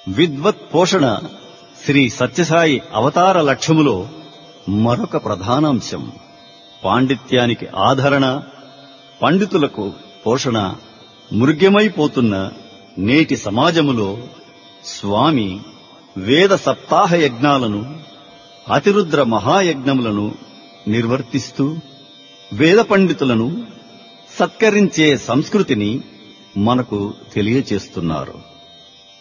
విద్వత్ పోషణ శ్రీ సత్యసాయి అవతార లక్ష్యములో మరొక ప్రధానాంశం. పాండిత్యానికి ఆదరణ, పండితులకు పోషణ మృగ్యమైపోతున్న నేటి సమాజములో స్వామి వేద సప్తాహ యజ్ఞాలను, అతిరుద్ర మహాయజ్ఞములను నిర్వర్తిస్తూ వేద పండితులను సత్కరించే సంస్కృతిని మనకు తెలియచేస్తున్నారు.